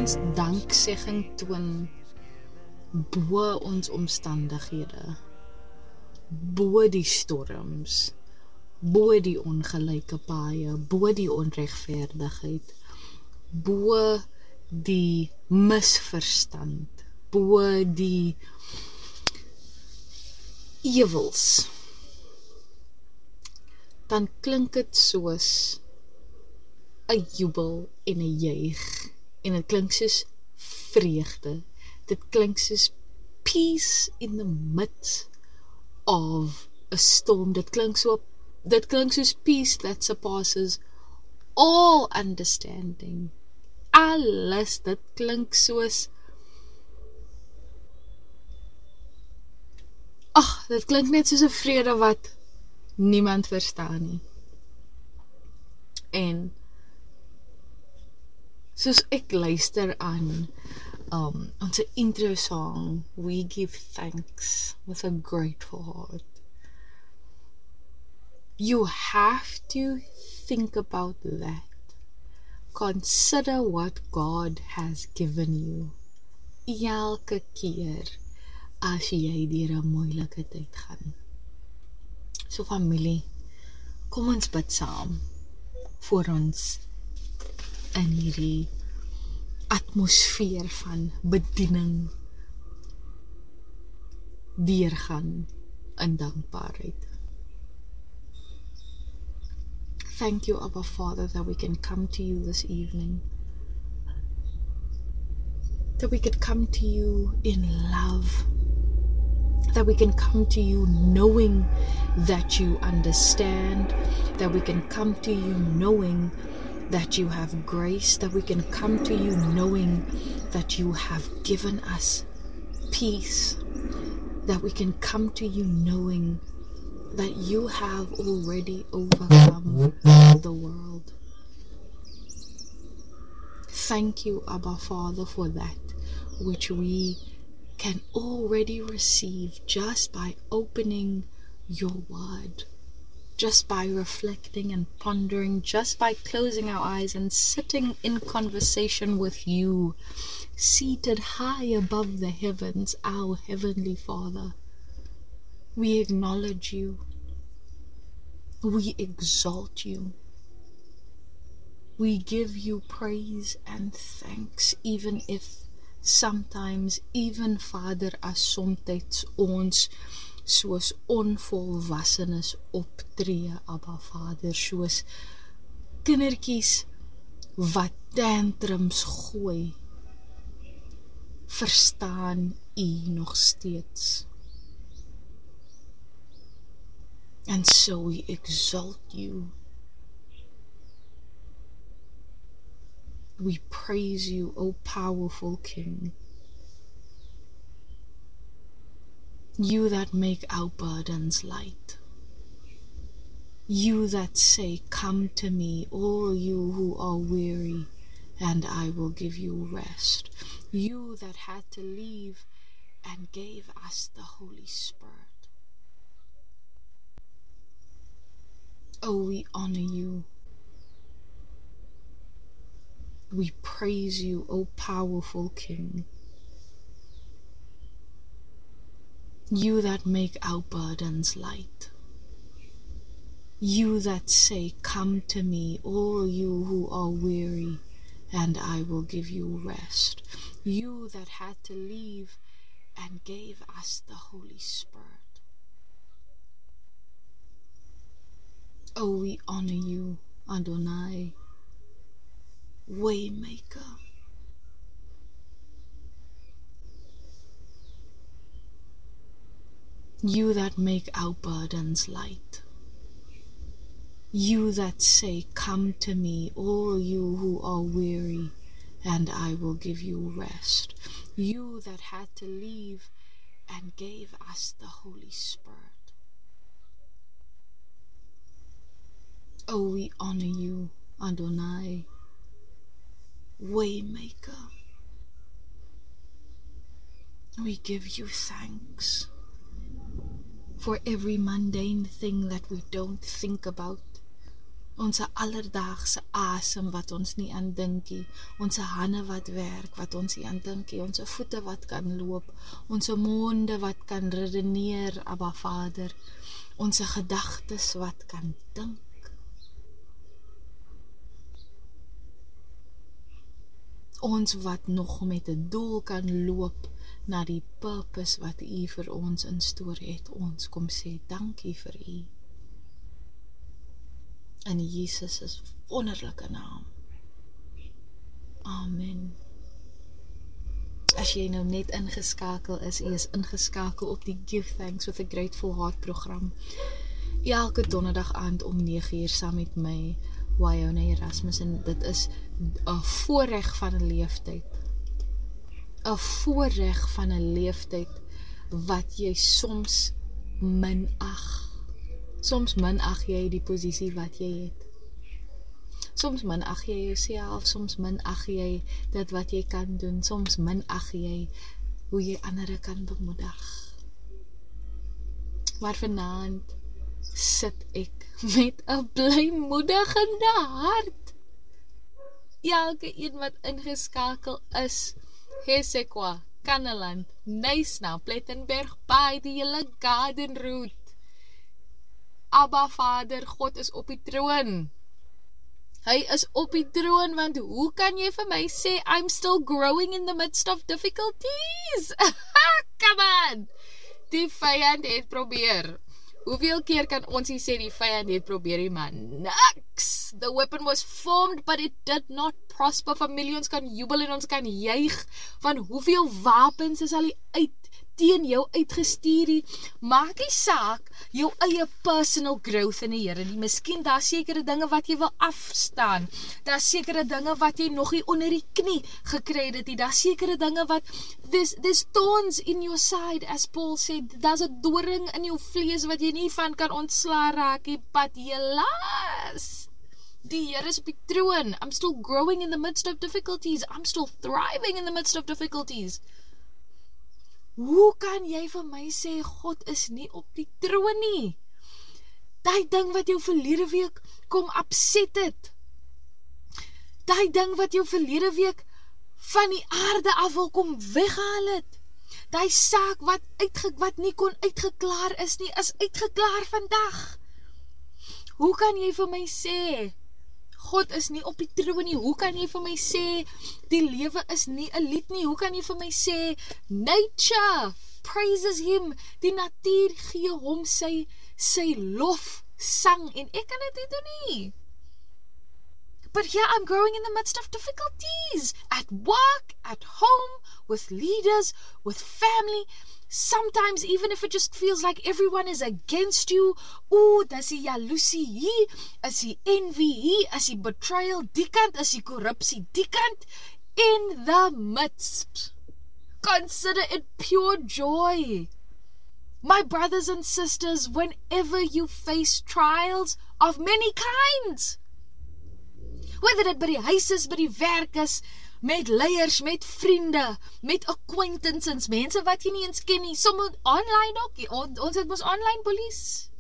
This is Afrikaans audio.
ons danksegging toon bo ons omstandighede, bo die storms, bo die ongelyke paaie, bo die onregverdigheid, bo die misverstand, bo die ewels, dan klink dit soos 'n jubel en 'n juig, en dit klink soos vreugde, dit klink soos peace in the midst of a storm, dit klink soos peace that surpasses all understanding, alles, dit klink soos, dit klink net soos 'n vrede wat niemand verstaan nie. En soos ek luister aan ons intro song, We Give Thanks with a Grateful Heart. You have to think about that. Consider what God has given you. Elke keer as jy deur 'n moeilike tyd gaan. So familie, kom ons bid saam voor ons in hierdie atmosfeer van bediening deurgaan in dankbaarheid. Thank you, Abba Father, that we can come to you this evening. That we could come to you in love. That we can come to you knowing that you understand. That we can come to you knowing that you have grace. That we can come to you knowing that you have given us peace. That we can come to you knowing that you have already overcome the world. Thank you, Abba Father, for that which we can already receive just by opening your word, just by reflecting and pondering, just by closing our eyes and sitting in conversation with you, seated high above the heavens, our Heavenly Father. We acknowledge you. We exalt you. We give you praise and thanks, even if sometimes, even Vader, as somtyds ons soos onvolwassenes optree, Abba Vader, soos kindertjies wat tantrums gooi, verstaan U nog steeds. And so we exalt you. We praise you, O powerful King. You that make our burdens light. You that say, come to me, all you who are weary, and I will give you rest. You that had to leave and gave us the Holy Spirit. Oh, we honor you. We praise you, O powerful King. You that make our burdens light. You that say, come to me, all you who are weary, and I will give you rest. You that had to leave and gave us the Holy Spirit. Oh, we honor you, Adonai, Waymaker. You that make our burdens light. You that say, come to me, all you who are weary, and I will give you rest. You that had to leave and gave us the Holy Spirit. Oh, we honor you, Adonai, Waymaker. We give you thanks for every mundane thing that we don't think about, Ons alledaagse asem wat ons nie aan dinkie, ons hande wat werk wat ons nie aan dinkie, ons voete wat kan loop, ons monde wat kan redeneer, Abba Vader, ons gedagtes wat kan dink. Ons wat nog met 'n doel kan loop na die purpose wat U vir ons instoor het. Ons kom sê dankie vir U. In Jesus is wonderlike naam. Amen. As jy nou net ingeskakel is, U is ingeskakel op die Give Thanks with a Grateful Heart program. Elke donderdag aand om 9 uur saam met my, Wyona Erasmus, en dit is 'n voorreg van 'n leeftyd. 'n voorreg van 'n leeftyd wat jy soms minag. Soms minag jy die posisie wat jy het. Soms minag jy jouself, soms minag jy dit wat jy kan doen, soms minag jy hoe jy ander kan bemoedig. Maar vanaand sit ek met 'n blymoedigende hart. Elke een wat ingeskakel is, Hesekwa, Kannaland, Nysna, Plettenberg Bay, die hele Garden Route. Abba Vader, God is op die troon. Hy is op die troon, want hoe kan jy vir my sê, I'm still growing in the midst of difficulties? Come on! Die vyand het probeer. Hoeveel keer kan ons hier sê die vyand het probeer, die man? Niks! The weapon was formed, but it did not prosper. Familie, ons kan jubel en ons kan juig, van hoeveel wapens is al teen jou uitgestuur. Maak nie saak jou eie personal growth in die Here nie. Miskien daar sekere dinge wat jy wil afstaan. Daar sekere dinge wat jy nog nie onder die knie gekry het nie. Daar sekere dinge wat there's thorns in your side, as Paul said. Daar's 'n doring in jou vlees wat jy nie van kan ontsla raak nie. But helaas, die Here is op die troon. I'm still growing in the midst of difficulties. I'm still thriving in the midst of difficulties. Hoe kan jy vir my sê, God is nie op die troon nie? Die ding wat jou verlede week kom upset het. Die ding wat jou verlede week van die aarde af wil kom weghaal het. Die saak wat nie kon uitgeklaar is nie, is uitgeklaar vandag. Hoe kan jy vir my sê, God is nie op die troon nie? Hoe kan jy vir my sê, die lewe is nie 'n lied nie? Hoe kan jy vir my sê, nature praises him, die natuur gee hom sy lof sang, en ek kan dit nie doen nie. But here I'm growing in the midst of difficulties, at work, at home, with leaders, with family. Sometimes, even if it just feels like everyone is against you, dis die jaloesie hier, is die envy hier, is die betrayal die kant, is die korrupsie die kant, in the midst. Consider it pure joy. My brothers and sisters, whenever you face trials of many kinds, whether dit by die huis is, by die werk is, met leiers, met vriende, met acquaintances, mense wat jy nie eens ken nie, sommige online ook, ons het mos online police.